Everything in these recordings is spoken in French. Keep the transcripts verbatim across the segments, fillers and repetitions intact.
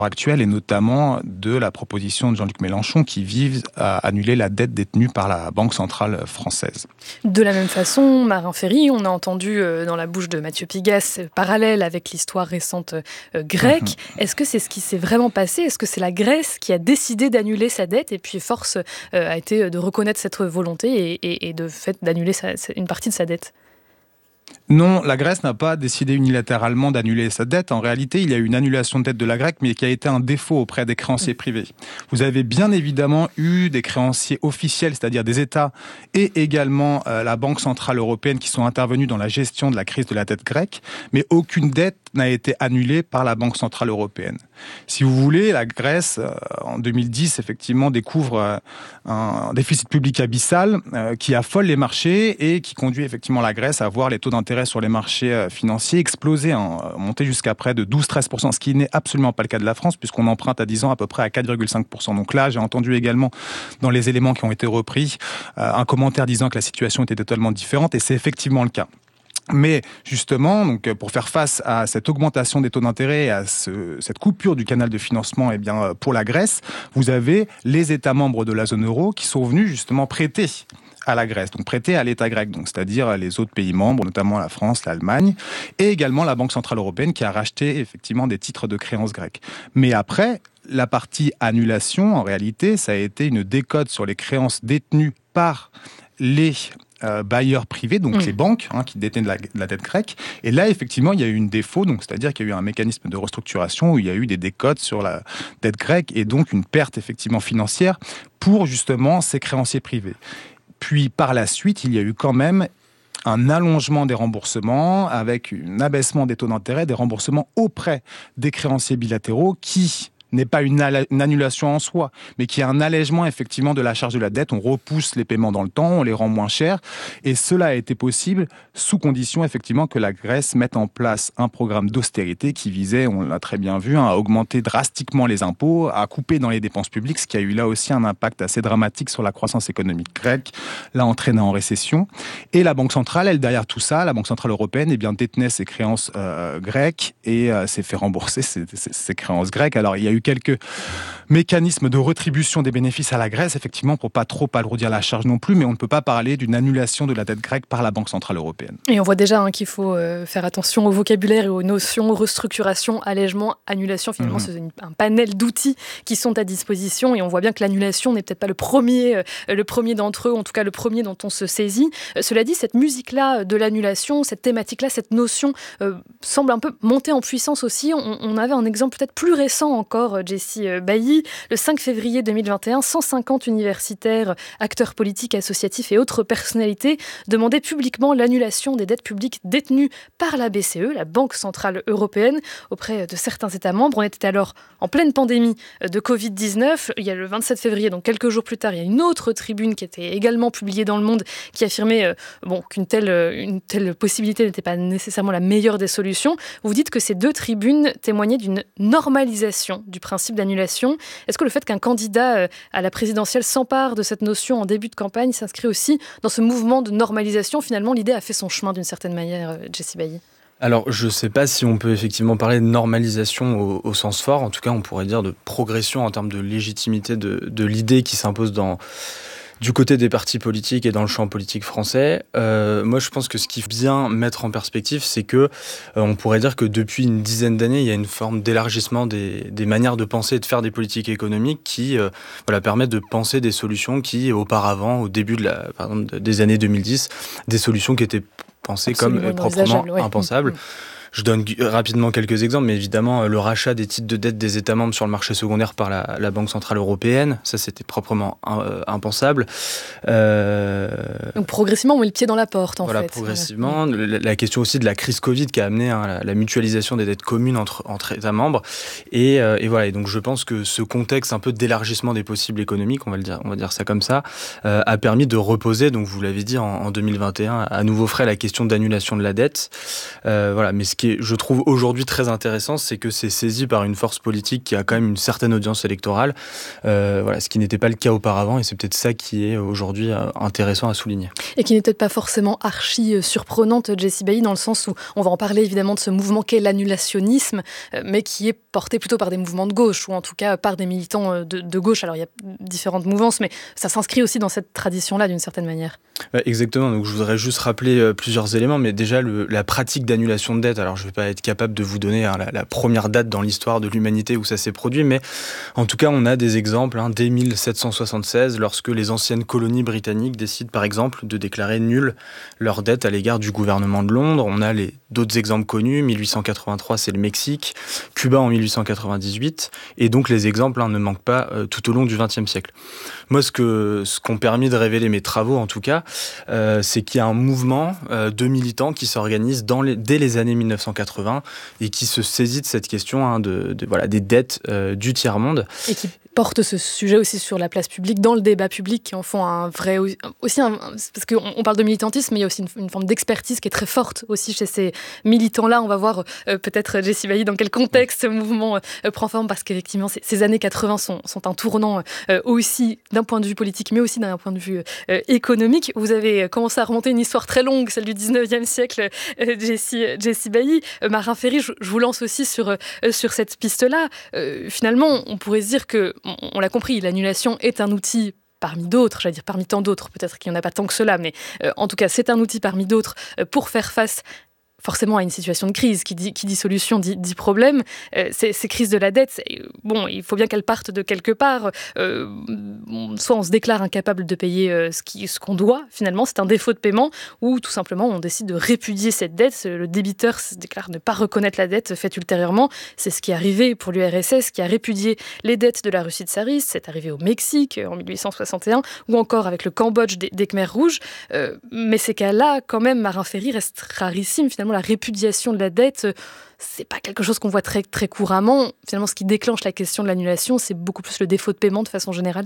actuelle et notamment de la proposition de Jean-Luc Mélenchon qui vise à annuler la dette détenue par la Banque centrale française. De la même façon, Marin Ferry, on a entendu dans la bouche de Mathieu Pigasse, parallèle avec l'histoire récente euh, grecque. Mmh. Est-ce que c'est ce qui s'est vraiment passé ? Est-ce que c'est la Grèce qui a décidé d'annuler sa dette et puis force euh, a été de reconnaître cette volonté et, et, et de fait d'annuler sa, une partie de sa dette ? Non, la Grèce n'a pas décidé unilatéralement d'annuler sa dette. En réalité, il y a eu une annulation de dette de la Grèce, mais qui a été un défaut auprès des créanciers privés. Vous avez bien évidemment eu des créanciers officiels, c'est-à-dire des États, et également euh, la Banque centrale européenne qui sont intervenus dans la gestion de la crise de la dette grecque, mais aucune dette n'a été annulée par la Banque centrale européenne. Si vous voulez, la Grèce, euh, en deux mille dix, effectivement, découvre euh, un déficit public abyssal euh, qui affole les marchés et qui conduit effectivement la Grèce à voir les taux d'intérêt sur les marchés financiers exploser, hein, monter jusqu'à près de douze à treize pour cent, ce qui n'est absolument pas le cas de la France, puisqu'on emprunte à dix ans à peu près à quatre virgule cinq pour cent. Donc là, j'ai entendu également dans les éléments qui ont été repris euh, un commentaire disant que la situation était totalement différente, et c'est effectivement le cas. Mais justement, donc, pour faire face à cette augmentation des taux d'intérêt et à ce, cette coupure du canal de financement, eh bien, pour la Grèce, vous avez les États membres de la zone euro qui sont venus justement prêter à la Grèce, donc prêter à l'État grec, donc c'est-à-dire les autres pays membres, notamment la France, l'Allemagne, et également la Banque centrale européenne qui a racheté effectivement des titres de créances grecques. Mais après, la partie annulation, en réalité, ça a été une décote sur les créances détenues par les Euh, bailleurs privés, donc mmh. les banques hein, qui détiennent la, la dette grecque. Et là, effectivement, il y a eu une défaut, donc c'est-à-dire qu'il y a eu un mécanisme de restructuration où il y a eu des décotes sur la dette grecque et donc une perte effectivement financière pour justement ces créanciers privés. Puis par la suite, il y a eu quand même un allongement des remboursements avec un abaissement des taux d'intérêt, des remboursements auprès des créanciers bilatéraux qui n'est pas une, al- une annulation en soi, mais qui est un allègement effectivement de la charge de la dette. On repousse les paiements dans le temps, on les rend moins chers, et cela a été possible sous condition effectivement que la Grèce mette en place un programme d'austérité qui visait, on l'a très bien vu, hein, à augmenter drastiquement les impôts, à couper dans les dépenses publiques, ce qui a eu là aussi un impact assez dramatique sur la croissance économique grecque, l'a entraîné en récession. Et la Banque centrale, elle, derrière tout ça, la Banque centrale européenne, eh bien, détenait ses créances euh, grecques et euh, s'est fait rembourser ses, ses, ses créances grecques. Alors, il y a eu quelques mécanismes de rétribution des bénéfices à la Grèce, effectivement, pour pas trop alourdir la charge non plus, mais on ne peut pas parler d'une annulation de la dette grecque par la Banque centrale européenne. Et on voit déjà hein, qu'il faut euh, faire attention au vocabulaire et aux notions restructuration, allègement, annulation. Finalement, mmh. c'est une, un panel d'outils qui sont à disposition, et on voit bien que l'annulation n'est peut-être pas le premier, euh, le premier d'entre eux, en tout cas le premier dont on se saisit. Euh, cela dit, cette musique-là de l'annulation, cette thématique-là, cette notion euh, semble un peu monter en puissance aussi. On, on avait un exemple peut-être plus récent encore, Jessie Bailly, le cinq février deux mille vingt et un, cent cinquante universitaires, acteurs politiques, associatifs et autres personnalités demandaient publiquement l'annulation des dettes publiques détenues par la B C E, la Banque centrale européenne, auprès de certains États membres. On était alors en pleine pandémie de covid dix-neuf. Il y a le vingt-sept février, donc quelques jours plus tard, il y a une autre tribune qui était également publiée dans Le Monde qui affirmait euh, bon, qu'une telle, une telle possibilité n'était pas nécessairement la meilleure des solutions. Vous dites que ces deux tribunes témoignaient d'une normalisation du principe d'annulation. Est-ce que le fait qu'un candidat à la présidentielle s'empare de cette notion en début de campagne s'inscrit aussi dans ce mouvement de normalisation ? Finalement, l'idée a fait son chemin d'une certaine manière, Jessie Bailly. Alors, je ne sais pas si on peut effectivement parler de normalisation au, au sens fort. En tout cas, on pourrait dire de progression en termes de légitimité de, de l'idée qui s'impose dans... du côté des partis politiques et dans le champ politique français. Euh, moi, je pense que ce qu'il faut bien mettre en perspective, c'est que euh, on pourrait dire que depuis une dizaine d'années, il y a une forme d'élargissement des, des manières de penser et de faire des politiques économiques qui euh, voilà, permettent de penser des solutions qui, auparavant, au début de la, par exemple, des années deux mille dix, des solutions qui étaient pensées Absolument comme proprement ouais. impensables. Mmh. Je donne rapidement quelques exemples, mais évidemment, le rachat des titres de dette des États membres sur le marché secondaire par la, la Banque centrale européenne, ça c'était proprement euh, impensable. Euh... Donc progressivement, on met le pied dans la porte, en voilà, fait. progressivement. Ouais. La, la question aussi de la crise Covid qui a amené hein, la, la mutualisation des dettes communes entre, entre États membres. Et, euh, et voilà, et donc je pense que ce contexte un peu d'élargissement des possibles économiques, on va, le dire, on va dire ça comme ça, euh, a permis de reposer, donc vous l'avez dit, en, en deux mille vingt et un, à nouveau frais la question d'annulation de la dette. Euh, voilà, mais ce qui est, je trouve, aujourd'hui très intéressant, c'est que c'est saisi par une force politique qui a quand même une certaine audience électorale, euh, voilà, ce qui n'était pas le cas auparavant, et c'est peut-être ça qui est aujourd'hui euh, intéressant à souligner. Et qui n'est peut-être pas forcément archi surprenante, Jessie Bailly, dans le sens où on va en parler évidemment de ce mouvement qu'est l'annulationnisme, euh, mais qui est porté plutôt par des mouvements de gauche, ou en tout cas par des militants de, de gauche. Alors il y a différentes mouvances, mais ça s'inscrit aussi dans cette tradition-là d'une certaine manière. Exactement, donc je voudrais juste rappeler euh, plusieurs éléments, mais déjà le, la pratique d'annulation de dette, alors je ne vais pas être capable de vous donner hein, la, la première date dans l'histoire de l'humanité où ça s'est produit, mais en tout cas on a des exemples hein, dès mille sept cent soixante-seize, lorsque les anciennes colonies britanniques décident par exemple de déclarer nulle leur dette à l'égard du gouvernement de Londres. On a les, d'autres exemples connus, mille huit cent quatre-vingt-trois c'est le Mexique, Cuba en mille huit cent quatre-vingt-dix-huit, et donc les exemples hein, ne manquent pas euh, tout au long du vingtième siècle. Moi ce, que, ce qu'ont permis de révéler mes travaux en tout cas, Euh, c'est qu'il y a un mouvement euh, de militants qui s'organise dans les, dès les années mille neuf cent quatre-vingts et qui se saisit de cette question hein, de, de, voilà, des dettes euh, du tiers-monde. Et qui porte ce sujet aussi sur la place publique, dans le débat public, qui en font un vrai... aussi un, parce qu'on on parle de militantisme, mais il y a aussi une, une forme d'expertise qui est très forte aussi chez ces militants-là. On va voir euh, peut-être, Jessie Bailly, dans quel contexte ce mouvement euh, prend forme, parce qu'effectivement, ces, ces années quatre-vingts sont, sont un tournant euh, aussi d'un point de vue politique, mais aussi d'un point de vue euh, économique. Vous avez commencé à remonter une histoire très longue, celle du dix-neuvième siècle, euh, Jessie, Jessie Bailly. Euh, Marin Ferry, je, je vous lance aussi sur, euh, sur cette piste-là. Euh, finalement, on pourrait se dire que, on, on l'a compris, l'annulation est un outil parmi d'autres, j'allais dire parmi tant d'autres, peut-être qu'il n'y en a pas tant que cela, mais euh, en tout cas, c'est un outil parmi d'autres euh, pour faire face forcément à une situation de crise. Qui dit, qui dit solution dit, dit problème. Euh, ces, ces crises de la dette, bon, il faut bien qu'elles partent de quelque part. Euh, soit on se déclare incapable de payer euh, ce, qui, ce qu'on doit, finalement, c'est un défaut de paiement, ou tout simplement on décide de répudier cette dette. Le débiteur se déclare ne pas reconnaître la dette faite ultérieurement. C'est ce qui est arrivé pour l'U R S S, qui a répudié les dettes de la Russie tsaristes. C'est arrivé au Mexique en mille huit cent soixante et un, ou encore avec le Cambodge des, des Khmers rouges. Euh, mais ces cas-là, quand même, Marin Ferry reste rarissime. Finalement, la répudiation de la dette, c'est pas quelque chose qu'on voit très, très couramment. Finalement, ce qui déclenche la question de l'annulation, c'est beaucoup plus le défaut de paiement de façon générale.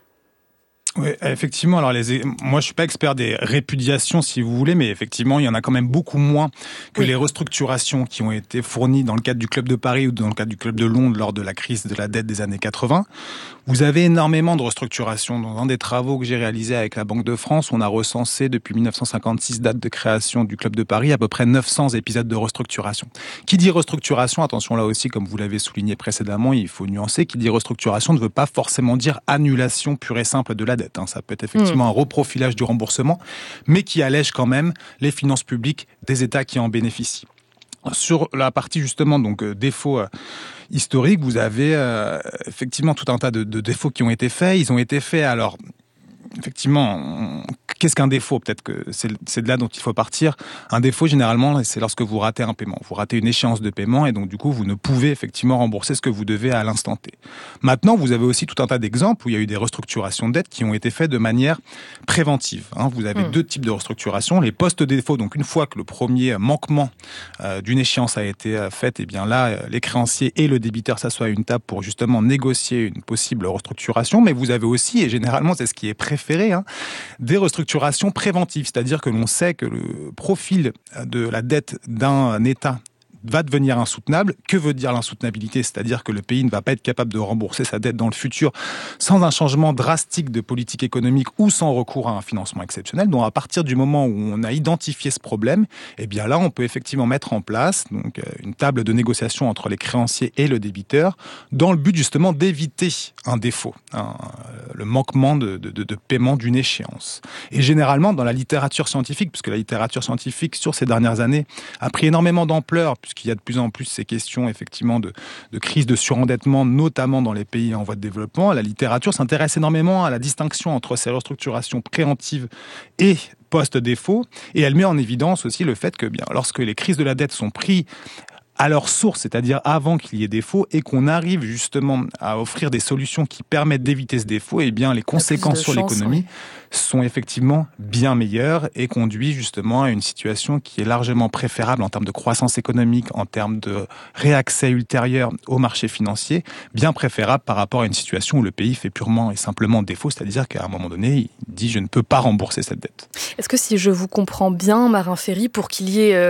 Oui, effectivement. Alors, les, moi, je suis pas expert des répudiations, si vous voulez, mais effectivement, il y en a quand même beaucoup moins que oui. les restructurations qui ont été fournies dans le cadre du Club de Paris ou dans le cadre du Club de Londres lors de la crise de la dette des années quatre-vingts. Vous avez énormément de restructurations. Dans un des travaux que j'ai réalisé avec la Banque de France, on a recensé depuis mille neuf cent cinquante-six, date de création du Club de Paris, à peu près neuf cents épisodes de restructuration. Qui dit restructuration, attention là aussi, comme vous l'avez souligné précédemment, il faut nuancer, qui dit restructuration ne veut pas forcément dire annulation pure et simple de la dette. Ça peut être effectivement mmh. un reprofilage du remboursement, mais qui allège quand même les finances publiques des États qui en bénéficient. Sur la partie justement donc euh, défauts euh, historiques, vous avez euh, effectivement tout un tas de, de défauts qui ont été faits. Ils ont été faits alors effectivement. On... Qu'est-ce qu'un défaut ? Peut-être que c'est, c'est de là dont il faut partir. Un défaut, généralement, c'est lorsque vous ratez un paiement. Vous ratez une échéance de paiement et donc, du coup, vous ne pouvez effectivement rembourser ce que vous devez à l'instant T. Maintenant, vous avez aussi tout un tas d'exemples où il y a eu des restructurations de dettes qui ont été faites de manière préventive. Hein, vous avez mmh. deux types de restructuration. Les post-défauts, donc une fois que le premier manquement euh, d'une échéance a été euh, fait, eh bien là, euh, les créanciers et le débiteur s'assoient à une table pour justement négocier une possible restructuration. Mais vous avez aussi, et généralement, c'est ce qui est préféré, hein, des restructurations préventive, c'est-à-dire que l'on sait que le profil de la dette d'un État va devenir insoutenable. Que veut dire l'insoutenabilité ? C'est-à-dire que le pays ne va pas être capable de rembourser sa dette dans le futur sans un changement drastique de politique économique ou sans recours à un financement exceptionnel. Donc à partir du moment où on a identifié ce problème, eh bien là on peut effectivement mettre en place donc, une table de négociation entre les créanciers et le débiteur dans le but justement d'éviter un défaut, hein, le manquement de, de, de paiement d'une échéance. Et généralement dans la littérature scientifique, puisque la littérature scientifique sur ces dernières années a pris énormément d'ampleur, puisqu'il y a de plus en plus ces questions effectivement de, de crise de surendettement, notamment dans les pays en voie de développement. La littérature s'intéresse énormément à la distinction entre ces restructurations préventives et post-défaut, et elle met en évidence aussi le fait que bien, lorsque les crises de la dette sont prises à leur source, c'est-à-dire avant qu'il y ait défaut, et qu'on arrive justement à offrir des solutions qui permettent d'éviter ce défaut, et bien les conséquences sur chance, l'économie oui. sont effectivement bien meilleures et conduisent justement à une situation qui est largement préférable en termes de croissance économique, en termes de réaccès ultérieur au marché financier, bien préférable par rapport à une situation où le pays fait purement et simplement défaut, c'est-à-dire qu'à un moment donné, il dit « je ne peux pas rembourser cette dette ». Est-ce que si je vous comprends bien, Marin Ferry, pour qu'il y ait... Euh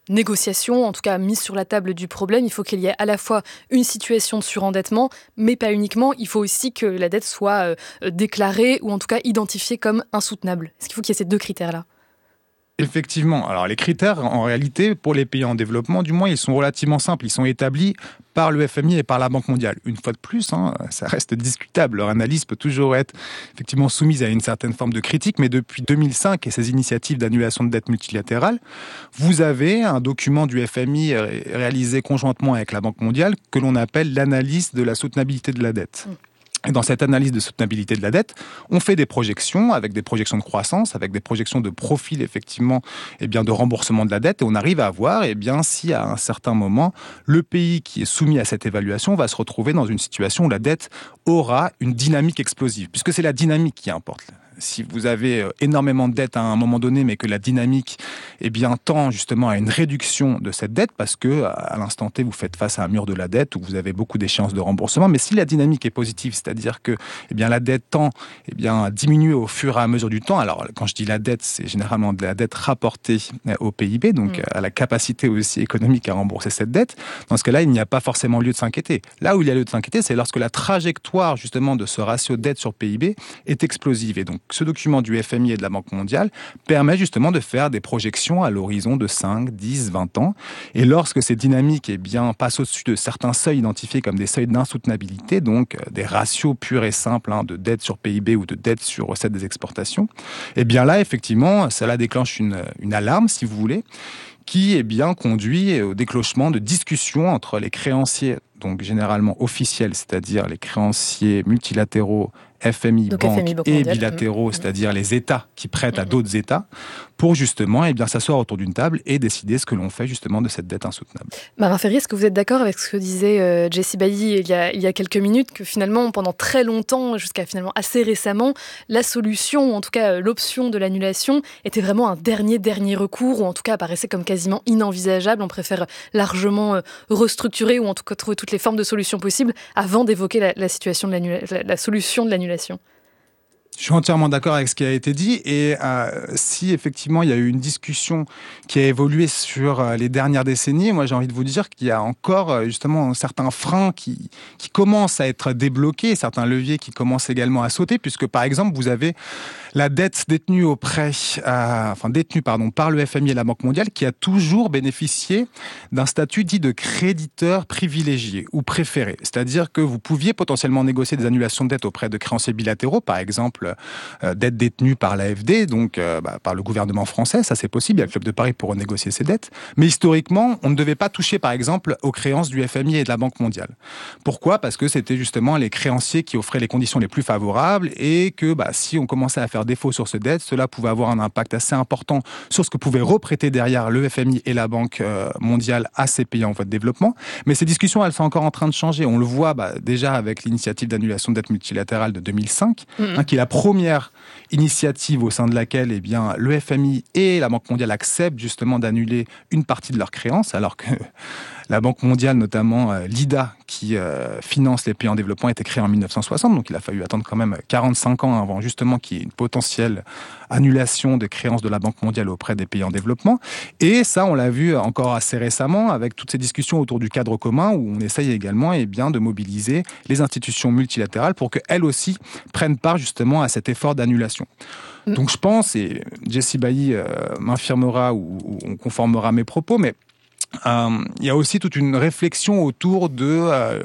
négociation, en tout cas mise sur la table du problème. Il faut qu'il y ait à la fois une situation de surendettement, mais pas uniquement. Il faut aussi que la dette soit euh, déclarée ou en tout cas identifiée comme insoutenable. Est-ce qu'il faut qu'il y ait ces deux critères-là ? Effectivement. Alors les critères, en réalité, pour les pays en développement, du moins, ils sont relativement simples. Ils sont établis par le F M I et par la Banque mondiale. Une fois de plus, hein, ça reste discutable. Leur analyse peut toujours être effectivement soumise à une certaine forme de critique, mais depuis deux mille cinq et ces initiatives d'annulation de dette multilatérale, vous avez un document du F M I réalisé conjointement avec la Banque mondiale que l'on appelle l'analyse de la soutenabilité de la dette. Mmh. Et dans cette analyse de soutenabilité de la dette, on fait des projections, avec des projections de croissance, avec des projections de profil, effectivement, eh bien, de remboursement de la dette, et on arrive à voir, eh bien, si à un certain moment, le pays qui est soumis à cette évaluation va se retrouver dans une situation où la dette aura une dynamique explosive, puisque c'est la dynamique qui importe. Si vous avez énormément de dettes à un moment donné, mais que la dynamique eh bien, tend justement à une réduction de cette dette, parce que à l'instant T, vous faites face à un mur de la dette où vous avez beaucoup d'échéances de remboursement. Mais si la dynamique est positive, c'est-à-dire que eh bien, la dette tend eh bien, à diminuer au fur et à mesure du temps, alors quand je dis la dette, c'est généralement de la dette rapportée au P I B, donc mmh. à la capacité aussi économique à rembourser cette dette, dans ce cas-là, il n'y a pas forcément lieu de s'inquiéter. Là où il y a lieu de s'inquiéter, c'est lorsque la trajectoire justement de ce ratio dette sur P I B est explosive. Et donc, ce document du F M I et de la Banque mondiale permet justement de faire des projections à l'horizon de cinq, dix, vingt ans. Et lorsque ces dynamiques eh bien, passent au-dessus de certains seuils identifiés comme des seuils d'insoutenabilité, donc des ratios purs et simples hein, de dette sur P I B ou de dette sur recettes des exportations, eh bien là, effectivement, cela déclenche une, une alarme, si vous voulez, qui eh bien, conduit au déclenchement de discussions entre les créanciers, donc généralement officiels, c'est-à-dire les créanciers multilatéraux, F M I, donc banque F M I, banque et mondiale. bilatéraux, mmh. c'est-à-dire les États qui prêtent mmh. à d'autres États, pour justement eh bien, s'asseoir autour d'une table et décider ce que l'on fait justement de cette dette insoutenable. Marin Ferrier, est-ce que vous êtes d'accord avec ce que disait euh, Jessie Bailly il y, a, il y a quelques minutes, que finalement, pendant très longtemps, jusqu'à finalement assez récemment, la solution, ou en tout cas euh, l'option de l'annulation, était vraiment un dernier, dernier recours, ou en tout cas apparaissait comme quasiment inenvisageable. On préfère largement euh, restructurer, ou en tout cas trouver toutes les formes de solutions possibles, avant d'évoquer la, la, situation de la, la solution de l'annulation. Je suis entièrement d'accord avec ce qui a été dit et euh, si effectivement il y a eu une discussion qui a évolué sur euh, les dernières décennies, moi j'ai envie de vous dire qu'il y a encore euh, justement certains freins qui, qui commencent à être débloqués, certains leviers qui commencent également à sauter, puisque par exemple vous avez la dette détenue auprès, euh, enfin détenue pardon, par le F M I et la Banque mondiale qui a toujours bénéficié d'un statut dit de créditeur privilégié ou préféré. C'est-à-dire que vous pouviez potentiellement négocier des annulations de dette auprès de créanciers bilatéraux, par exemple euh, dette détenue par l'A F D, donc euh, bah, par le gouvernement français, ça c'est possible, il y a le Club de Paris pour renégocier ses dettes. Mais historiquement, on ne devait pas toucher par exemple aux créances du F M I et de la Banque mondiale. Pourquoi ? Parce que c'était justement les créanciers qui offraient les conditions les plus favorables et que bah, si on commençait à faire défaut sur ces dettes, cela pouvait avoir un impact assez important sur ce que pouvaient reprêter derrière le F M I et la Banque mondiale à ces pays en voie de développement. Mais ces discussions, elles sont encore en train de changer. On le voit bah, déjà avec l'initiative d'annulation de dette multilatérale de deux mille cinq, mmh. hein, qui est la première initiative au sein de laquelle eh bien, le F M I et la Banque mondiale acceptent justement d'annuler une partie de leurs créances, alors que la Banque mondiale, notamment euh, l'I D A, qui euh, finance les pays en développement, a été créée en mille neuf cent soixante, donc il a fallu attendre quand même quarante-cinq ans avant justement qu'il y ait une potentielle annulation des créances de la Banque mondiale auprès des pays en développement. Et ça, on l'a vu encore assez récemment avec toutes ces discussions autour du cadre commun où on essaye également eh bien, de mobiliser les institutions multilatérales pour qu'elles aussi prennent part justement à cet effort d'annulation. Donc je pense, et Jessie Bailly euh, m'infirmera ou, ou on conformera mes propos, mais Euh, il y a aussi toute une réflexion autour de, euh,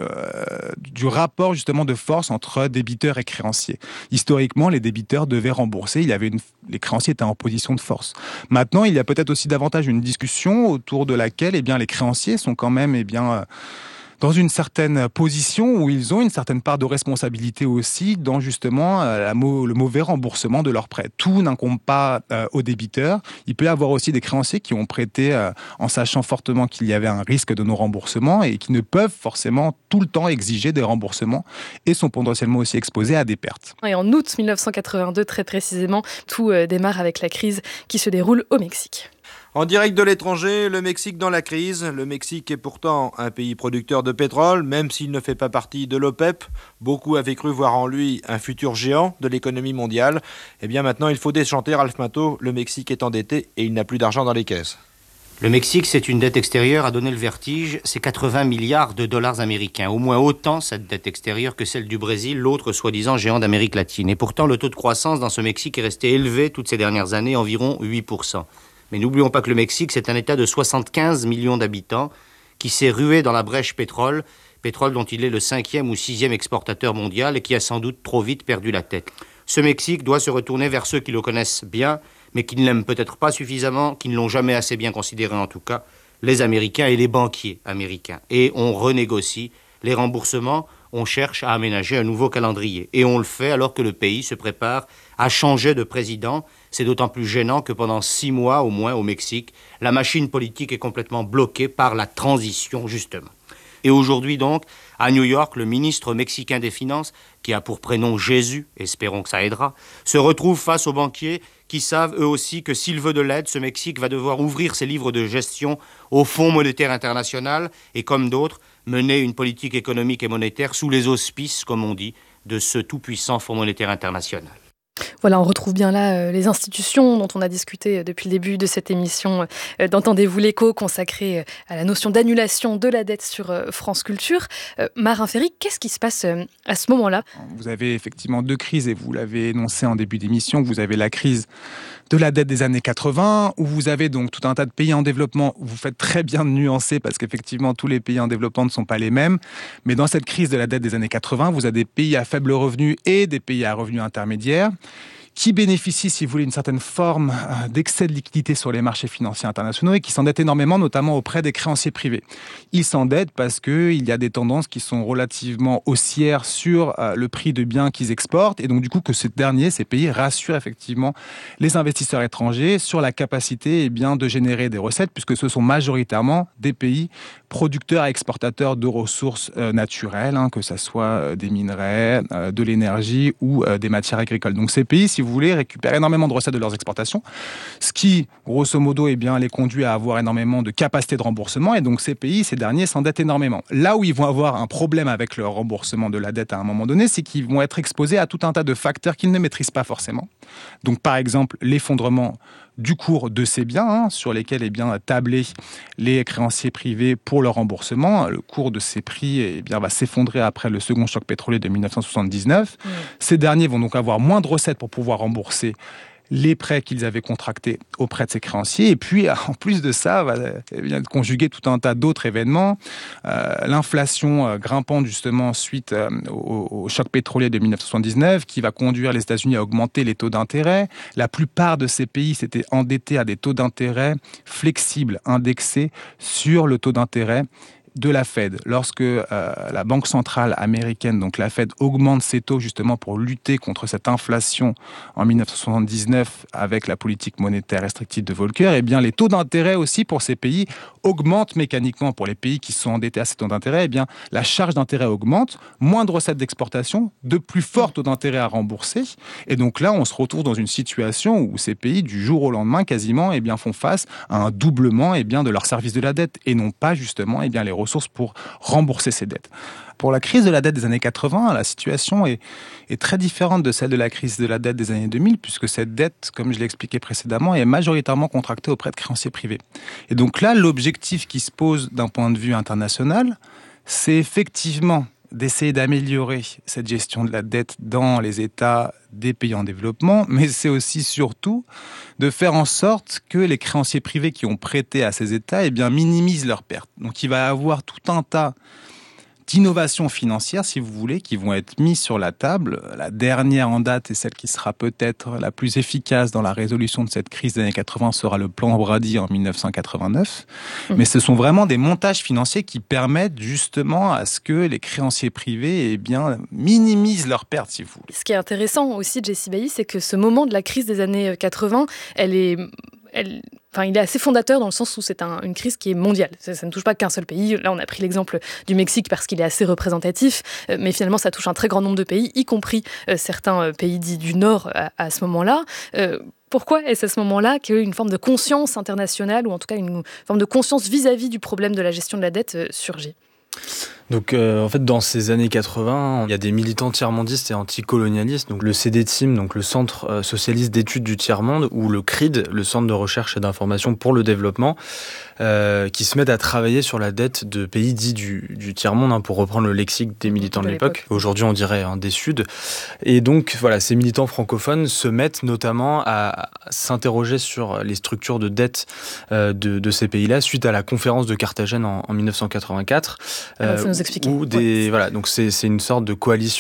du rapport justement de force entre débiteurs et créanciers. Historiquement, les débiteurs devaient rembourser, il y avait une, les créanciers étaient en position de force. Maintenant, il y a peut-être aussi davantage une discussion autour de laquelle eh bien, les créanciers sont quand même eh bien, euh, dans une certaine position où ils ont une certaine part de responsabilité aussi dans justement euh, la mo- le mauvais remboursement de leurs prêts. Tout n'incombe pas euh, aux débiteurs. Il peut y avoir aussi des créanciers qui ont prêté euh, en sachant fortement qu'il y avait un risque de non-remboursement et qui ne peuvent forcément tout le temps exiger des remboursements et sont potentiellement aussi exposés à des pertes. Et en août mille neuf cent quatre-vingt-deux, très précisément, tout euh, démarre avec la crise qui se déroule au Mexique. En direct de l'étranger, le Mexique dans la crise. Le Mexique est pourtant un pays producteur de pétrole, même s'il ne fait pas partie de l'OPEP. Beaucoup avaient cru voir en lui un futur géant de l'économie mondiale. Eh bien maintenant, il faut déchanter Ralph Mato. Le Mexique est endetté et il n'a plus d'argent dans les caisses. Le Mexique, c'est une dette extérieure, a donné le vertige, c'est quatre-vingts milliards de dollars américains. Au moins autant cette dette extérieure que celle du Brésil, l'autre soi-disant géant d'Amérique latine. Et pourtant, le taux de croissance dans ce Mexique est resté élevé toutes ces dernières années, environ huit pour cent. Mais n'oublions pas que le Mexique, c'est un État de soixante-quinze millions d'habitants qui s'est rué dans la brèche pétrole, pétrole dont il est le cinquième ou sixième exportateur mondial et qui a sans doute trop vite perdu la tête. Ce Mexique doit se retourner vers ceux qui le connaissent bien, mais qui ne l'aiment peut-être pas suffisamment, qui ne l'ont jamais assez bien considéré en tout cas, les Américains et les banquiers américains. Et on renégocie les remboursements, on cherche à aménager un nouveau calendrier. Et on le fait alors que le pays se prépare à changer de président. C'est d'autant plus gênant que pendant six mois au moins au Mexique, la machine politique est complètement bloquée par la transition justement. Et aujourd'hui donc, à New York, le ministre mexicain des Finances, qui a pour prénom Jésus, espérons que ça aidera, se retrouve face aux banquiers qui savent eux aussi que s'il veut de l'aide, ce Mexique va devoir ouvrir ses livres de gestion au Fonds monétaire international et, comme d'autres, mener une politique économique et monétaire sous les auspices, comme on dit, de ce tout-puissant Fonds monétaire international. Voilà, on retrouve bien là euh, les institutions dont on a discuté euh, depuis le début de cette émission euh, d'Entendez-vous l'écho consacrée euh, à la notion d'annulation de la dette sur euh, France Culture. Euh, Marin Ferry, qu'est-ce qui se passe euh, à ce moment-là ? Vous avez effectivement deux crises et vous l'avez énoncé en début d'émission. Vous avez la crise de la dette des années quatre-vingts où vous avez donc tout un tas de pays en développement. Vous faites très bien de nuancer parce qu'effectivement tous les pays en développement ne sont pas les mêmes. Mais dans cette crise de la dette des années quatre-vingts, vous avez des pays à faible revenu et des pays à revenus intermédiaires qui bénéficient, si vous voulez, d'une certaine forme d'excès de liquidité sur les marchés financiers internationaux et qui s'endettent énormément, notamment auprès des créanciers privés. Ils s'endettent parce qu'il y a des tendances qui sont relativement haussières sur le prix de biens qu'ils exportent et donc du coup que ces derniers, ces pays, rassurent effectivement les investisseurs étrangers sur la capacité eh bien, de générer des recettes puisque ce sont majoritairement des pays producteurs et exportateurs de ressources euh, naturelles, hein, que ce soit euh, des minerais, euh, de l'énergie ou euh, des matières agricoles. Donc ces pays, si vous voulez, récupèrent énormément de recettes de leurs exportations, ce qui, grosso modo, eh bien, les conduit à avoir énormément de capacité de remboursement. Et donc ces pays, ces derniers, s'endettent énormément. Là où ils vont avoir un problème avec leur remboursement de la dette à un moment donné, c'est qu'ils vont être exposés à tout un tas de facteurs qu'ils ne maîtrisent pas forcément. Donc par exemple, l'effondrement du cours de ces biens, hein, sur lesquels eh bien, tabler les créanciers privés pour leur remboursement. Le cours de ces prix eh bien, va s'effondrer après le second choc pétrolier de dix-neuf cent soixante-dix-neuf. Mmh. Ces derniers vont donc avoir moins de recettes pour pouvoir rembourser les prêts qu'ils avaient contractés auprès de ces créanciers. Et puis, en plus de ça, va eh bien, conjuguer tout un tas d'autres événements. Euh, l'inflation euh, grimpante, justement, suite euh, au, au choc pétrolier de dix-neuf cent soixante-dix-neuf, qui va conduire les États-Unis à augmenter les taux d'intérêt. La plupart de ces pays s'étaient endettés à des taux d'intérêt flexibles, indexés sur le taux d'intérêt de la Fed. Lorsque euh, la Banque centrale américaine, donc la Fed, augmente ses taux justement pour lutter contre cette inflation en dix-neuf cent soixante-dix-neuf avec la politique monétaire restrictive de Volcker, eh bien les taux d'intérêt aussi pour ces pays augmentent mécaniquement. Pour les pays qui sont endettés à ces taux d'intérêt, eh bien la charge d'intérêt augmente, moins de recettes d'exportation, de plus forts taux d'intérêt à rembourser. Et donc là, on se retrouve dans une situation où ces pays, du jour au lendemain, quasiment, eh bien, font face à un doublement eh bien, de leur service de la dette et non pas justement eh bien, les ressources pour rembourser ces dettes. Pour la crise de la dette des années quatre-vingts, la situation est, est très différente de celle de la crise de la dette des années deux mille, puisque cette dette, comme je l'ai expliqué précédemment, est majoritairement contractée auprès de créanciers privés. Et donc là, l'objectif qui se pose d'un point de vue international, c'est effectivement d'essayer d'améliorer cette gestion de la dette dans les États des pays en développement, mais c'est aussi surtout de faire en sorte que les créanciers privés qui ont prêté à ces États eh bien, minimisent leurs pertes. Donc il va y avoir tout un tas d'innovations financières, si vous voulez, qui vont être mises sur la table. La dernière en date et celle qui sera peut-être la plus efficace dans la résolution de cette crise des années quatre-vingts sera le plan Brady en dix-neuf cent quatre-vingt-neuf. Mmh. Mais ce sont vraiment des montages financiers qui permettent justement à ce que les créanciers privés eh bien, minimisent leurs pertes, si vous voulez. Ce qui est intéressant aussi, Jessie Bailly, c'est que ce moment de la crise des années quatre-vingts, elle est... Elle, enfin, il est assez fondateur dans le sens où c'est un, une crise qui est mondiale. Ça, ça ne touche pas qu'un seul pays. Là, on a pris l'exemple du Mexique parce qu'il est assez représentatif, euh, mais finalement, ça touche un très grand nombre de pays, y compris euh, certains euh, pays dits du Nord à, à ce moment-là. Euh, pourquoi est-ce à ce moment-là qu'une forme de conscience internationale, ou en tout cas une forme de conscience vis-à-vis du problème de la gestion de la dette euh, surgit ? Donc euh, en fait dans ces années quatre-vingts, il y a des militants tiers-mondistes et anticolonialistes, donc le C D T I M, donc le Centre euh, socialiste d'études du tiers-monde, ou le C R I D, le Centre de recherche et d'information pour le développement, euh, qui se mettent à travailler sur la dette de pays dits du, du tiers-monde, hein, pour reprendre le lexique des militants de, de l'époque. l'époque. Aujourd'hui on dirait hein, des Suds. Et donc voilà, ces militants francophones se mettent notamment à s'interroger sur les structures de dette euh, de, de ces pays-là suite à la conférence de Carthagène en, en dix-neuf cent quatre-vingt-quatre. Alors, euh, faut nous expliquer. Où des, ouais. Voilà, donc c'est, c'est une sorte de coalition